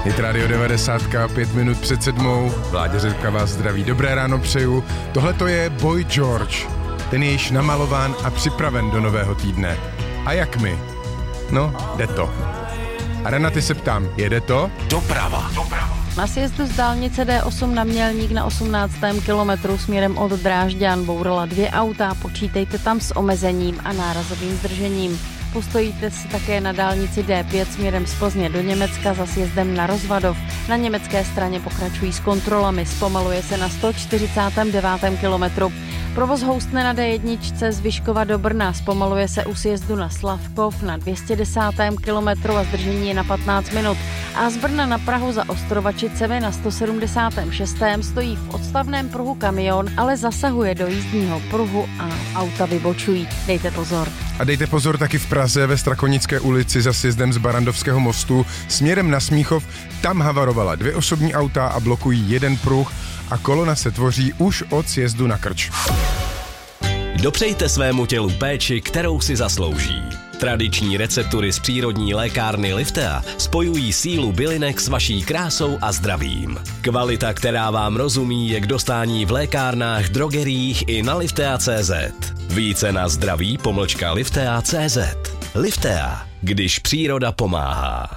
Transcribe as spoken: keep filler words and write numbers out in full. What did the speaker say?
Hit Radio devadesát, pět minut před sedmou. Vláďa Řepka vás zdraví, dobré ráno přeju. Tohle to je Boy George. Ten je již namalován a připraven do nového týdne. A jak my? No, jde to. A Renaty se ptám, jede to? Doprava. Doprava. Na sjezdu z dálnice D osm na Mělník na osmnáctém kilometru směrem od Drážďan bourala dvě auta, počítejte tam s omezením a nárazovým zdržením. Postojíte si také na dálnici D pět směrem z Plzně do Německa za sjezdem na Rozvadov. Na německé straně pokračují s kontrolami, zpomaluje se na sto čtyřicátém devátém kilometru. Provoz houstne na D jedna z Vyškova do Brna, zpomaluje se u sjezdu na Slavkov na dvě stě desátém kilometru a zdržení je na patnáct minut. A z Brna na Prahu za Ostrovačicemi na sto sedmdesátém šestém stojí v odstavném pruhu kamion, ale zasahuje do jízdního pruhu a auta vybočují. Dejte pozor. A dejte pozor taky v Praze ve Strakonické ulici za sjezdem z Barandovského mostu směrem na Smíchov. Tam havarovala dvě osobní auta a blokují jeden pruh a kolona se tvoří už od sjezdu na Krč. Dopřejte svému tělu péči, kterou si zaslouží. Tradiční receptury z přírodní lékárny Liftea spojují sílu bylinek s vaší krásou a zdravím. Kvalita, která vám rozumí, je k dostání v lékárnách, drogeriích i na liftea tečka cé zet. Více na zdraví pomlčka liftea tečka cé zet. Liftea, když příroda pomáhá.